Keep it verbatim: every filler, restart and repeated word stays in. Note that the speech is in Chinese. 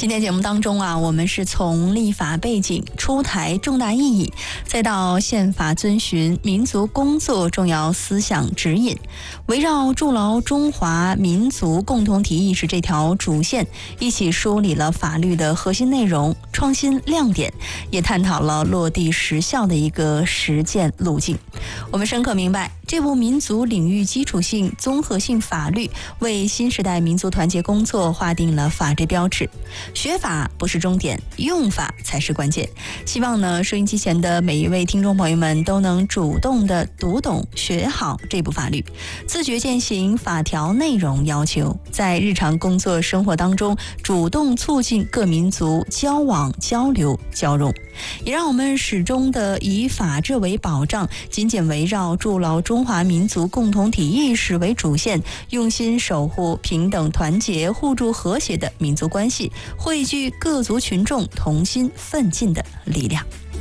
今天节目当中啊，我们是从立法背景、出台重大意义，再到宪法遵循民族工作重要思想指引，围绕筑牢中华民族共同体意识这条主线，一起梳理了法律的核心内容、创新亮点，也探讨了落地实效的一个实践路径。我们深刻明白，这部民族领域基础性综合性法律为新时代民族团结工作划定了法治标志。学法不是终点，用法才是关键。希望呢，收音机前的每一位听众朋友们都能主动的读懂、学好这部法律，自觉践行法条内容要求，在日常工作生活当中主动促进各民族交往、交流、交融。也让我们始终的以法治为保障，紧紧围绕筑牢中华民族共同体意识为主线，用心守护平等、团结、互助、和谐的民族关系，汇聚各族群众同心奋进的力量。